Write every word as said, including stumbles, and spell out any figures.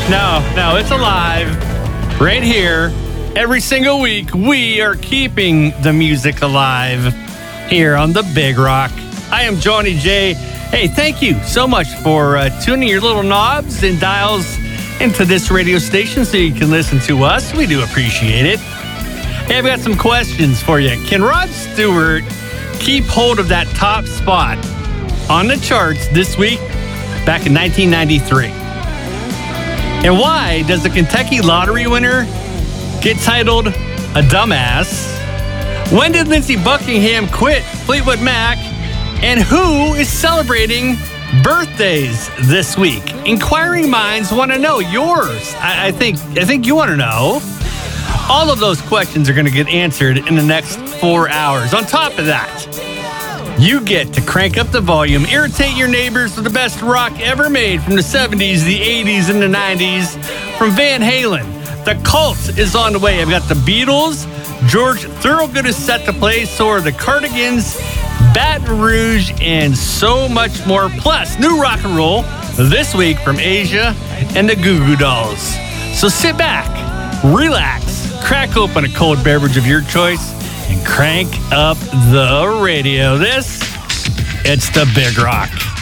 No, no, it's alive. Right here. Every single week, we are keeping the music alive here on the Big Rock. I am Johnny J. Hey, thank you so much for uh, tuning your little knobs and dials into this radio station so you can listen to us. We do appreciate it. Hey, I've got some questions for you. Can Rod Stewart keep hold of that top spot on the charts this week back in nineteen ninety-three? And why does the Kentucky lottery winner get titled a dumbass? When did Lindsey Buckingham quit Fleetwood Mac? And who is celebrating birthdays this week? Inquiring minds want to know yours. I, I think I think you want to know. All of those questions are going to get answered in the next four hours. On top of that, you get to crank up the volume, irritate your neighbors with the best rock ever made from the seventies, the eighties, and the nineties. From Van Halen, The Cult is on the way. I've got the Beatles, George Thorogood is set to play, so are the Cardigans, Baton Rouge, and so much more. Plus, new rock and roll this week from Asia and the Goo Goo Dolls. So sit back, relax, crack open a cold beverage of your choice, and crank up the radio. This, it's the Big Rock.